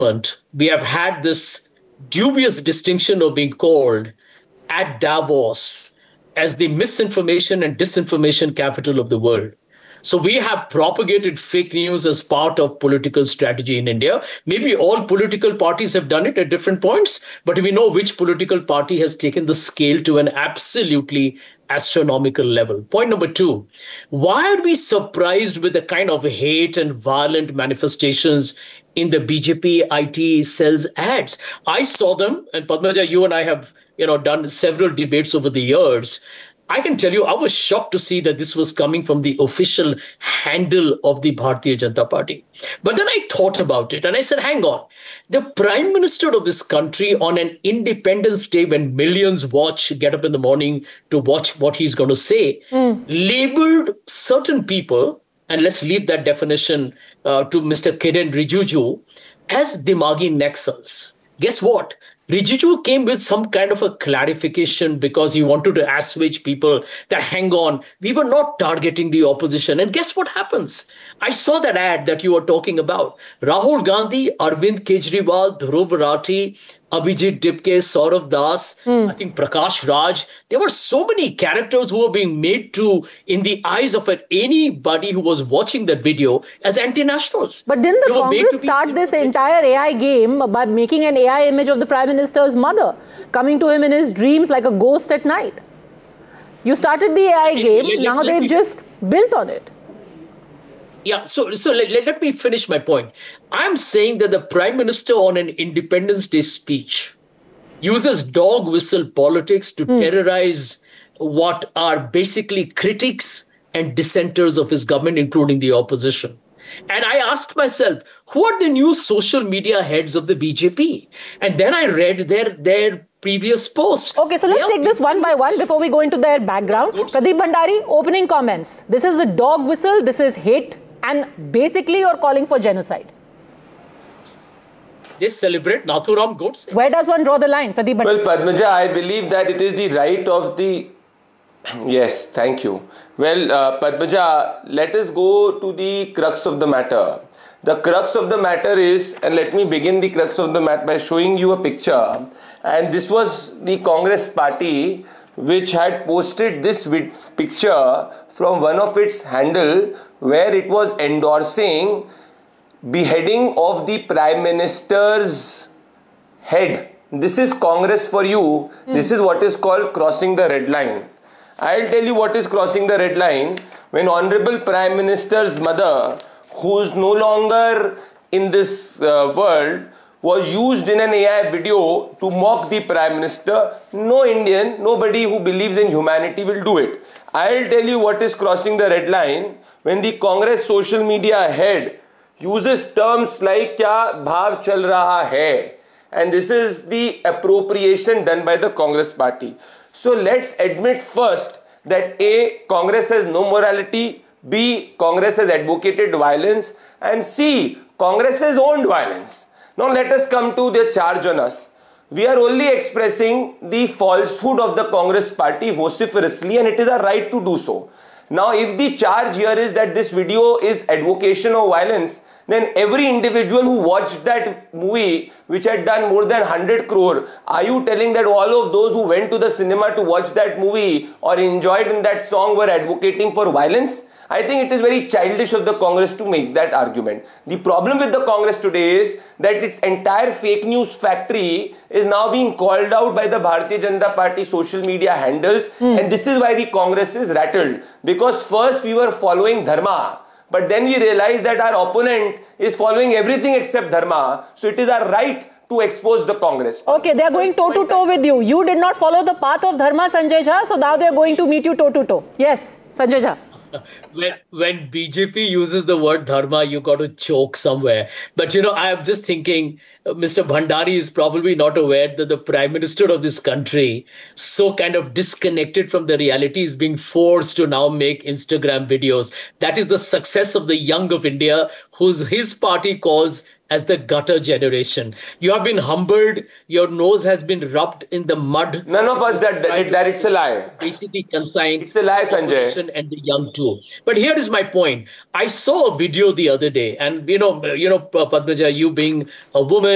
we have had this dubious distinction of being called at Davos as the misinformation and disinformation capital of the world. So we have propagated fake news as part of political strategy in India. Maybe all political parties have done it at different points, but we know which political party has taken the scale to an absolutely astronomical level. Point number two, why are we surprised with the kind of hate and violent manifestations in the BJP IT cells ads? I saw them, and Padmaja, you and I have done several debates over the years. I can tell you, I was shocked to see that this was coming from the official handle of the Bharatiya Janata Party. But then I thought about it and I said, hang on. The Prime Minister of this country on an Independence Day when millions get up in the morning to watch what he's going to say, labeled certain people, and let's leave that definition to Mr. Kiren Rijiju, as Dimagi Naxals. Guess what? Rijiju came with some kind of a clarification because he wanted to assuage people that, hang on, we were not targeting the opposition. And guess what happens? I saw that ad that you were talking about. Rahul Gandhi, Arvind Kejriwal, Dhruv Rathi, Abhijit Dipke, Saurav Das, I think Prakash Raj. There were so many characters who were being made to, in the eyes of anybody who was watching that video, as anti-nationals. But didn't the Congress start this entire AI game by making an AI image of the Prime Minister's mother, coming to him in his dreams like a ghost at night? You started the AI game, now they've just built on it. Yeah, so let me finish my point. I'm saying that the Prime Minister on an Independence Day speech uses dog whistle politics to terrorize what are basically critics and dissenters of his government, including the opposition. And I asked myself, who are the new social media heads of the BJP? And then I read their previous posts. Okay, so let's take this one by one before we go into their background. Pradeep Bhandari, opening comments. This is a dog whistle, this is hate, and basically you're calling for genocide. They celebrate Nathuram Godse. Where does one draw the line, Pradeep Bhandari? Well, Padmaja, I believe that it is the right of the... Yes, thank you. Well, Padmaja, let us go to the crux of the matter. The crux of the matter is, and let me begin the crux of the matter by showing you a picture. And this was the Congress party which had posted this picture from one of its handle where it was endorsing beheading of the Prime Minister's head. This is Congress for you. This is what is called crossing the red line. I'll tell you what is crossing the red line. When Honorable Prime Minister's mother, who is no longer in this world, was used in an AI video to mock the Prime Minister, no Indian, nobody who believes in humanity will do it. I'll tell you what is crossing the red line when the Congress social media head uses terms like kya bhav chal raha hai, and this is the appropriation done by the Congress party. So let's admit first that A, Congress has no morality, B, Congress has advocated violence, and C, Congress has owned violence. Now let us come to the charge on us. We are only expressing the falsehood of the Congress party vociferously, and it is our right to do so. Now if the charge here is that this video is advocation of violence, then every individual who watched that movie, which had done more than 100 crore, are you telling that all of those who went to the cinema to watch that movie or enjoyed in that song were advocating for violence? I think it is very childish of the Congress to make that argument. The problem with the Congress today is that its entire fake news factory is now being called out by the Bharatiya Janata Party social media handles, and this is why the Congress is rattled. Because first we were following dharma, but then we realized that our opponent is following everything except dharma. So it is our right to expose the Congress. Okay, they are going toe to toe with you. You did not follow the path of dharma, Sanjay Jha, so now they are going to meet you toe to toe. Yes, Sanjay Jha. When BJP uses the word dharma, you got to choke somewhere. But I'm just thinking, Mr. Bhandari is probably not aware that the Prime Minister of this country, so kind of disconnected from the reality, is being forced to now make Instagram videos. That is the success of the young of India, his party calls as the gutter generation. You have been humbled. Your nose has been rubbed in the mud. None of us that it's a lie. Basically consigned. It's a lie, Sanjay. And the young too. But here is my point. I saw a video the other day, and Padmaja, you being a woman,